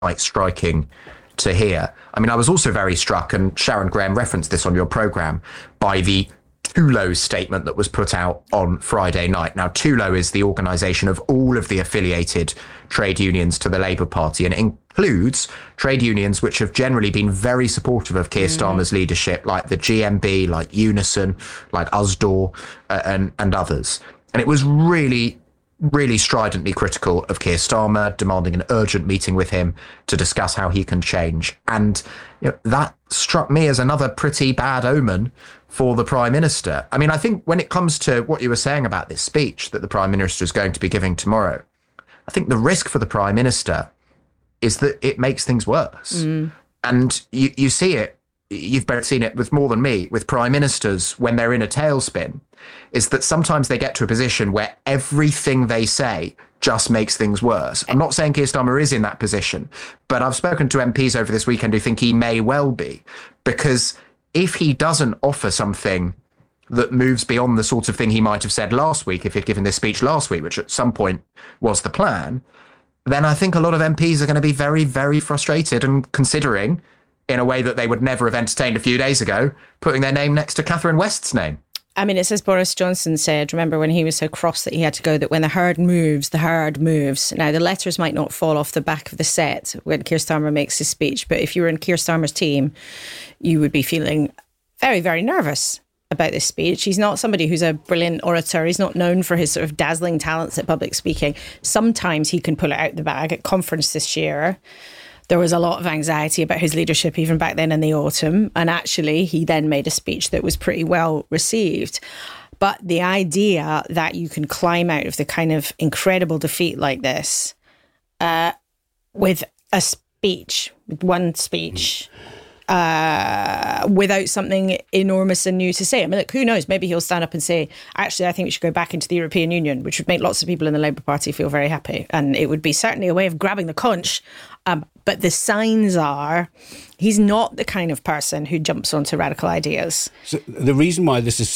quite striking to hear. I mean, I was also very struck, and Sharon Graham referenced this on your programme, by the TULO statement that was put out on Friday night. Now, TULO is the organisation of all of the affiliated trade unions to the Labour Party, and it includes trade unions which have generally been very supportive of Keir Starmer's leadership, like the GMB, like Unison, like USDAW, and others. And it was really stridently critical of Keir Starmer, demanding an urgent meeting with him to discuss how he can change. And that struck me as another pretty bad omen for the Prime Minister. I mean, I think when it comes to what you were saying about this speech that the Prime Minister is going to be giving tomorrow, I think the risk for the Prime Minister is that it makes things worse. And you see it, you've both seen it with more than me, with Prime Ministers when they're in a tailspin, is that sometimes they get to a position where everything they say just makes things worse. I'm not saying Keir Starmer is in that position, but I've spoken to MPs over this weekend who think he may well be, because if he doesn't offer something that moves beyond the sort of thing he might have said last week, if he'd given this speech last week, which at some point was the plan, then I think a lot of MPs are going to be very, very frustrated and considering, in a way that they would never have entertained a few days ago, putting their name next to Catherine West's name. I mean, it's as Boris Johnson said, remember when he was so cross that he had to go, that when the herd moves, the herd moves. Now, the letters might not fall off the back of the set when Keir Starmer makes his speech, but if you were in Keir Starmer's team, you would be feeling very, very nervous about this speech. He's not somebody who's a brilliant orator. He's not known for his sort of dazzling talents at public speaking. Sometimes he can pull it out the bag. At conference this year, there was a lot of anxiety about his leadership even back then in the autumn. And actually, he then made a speech that was pretty well received. But the idea that you can climb out of the kind of incredible defeat like this with a speech, with one speech, without something enormous and new to say. I mean, look, who knows? Maybe he'll stand up and say, actually, I think we should go back into the European Union, which would make lots of people in the Labour Party feel very happy. And it would be certainly a way of grabbing the conch. But the signs are he's not the kind of person who jumps onto radical ideas. So the reason why this is